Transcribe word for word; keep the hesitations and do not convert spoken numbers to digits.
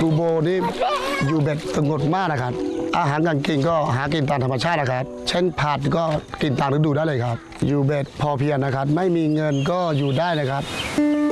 รูโบนี่อยู่แบบสงบมากนะครับอาหารการกินก็หากินตามธรรมชาตินะครับเช่นผักก็กินตามฤดูได้เลยครับอยู่แบบพอเพียงนะครับไม่มีเงินก็อยู่ได้นะครับ